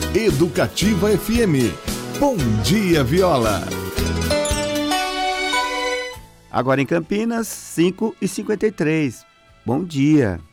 Educativa FM. Bom dia, Viola. Agora em Campinas, 5h53. Bom dia.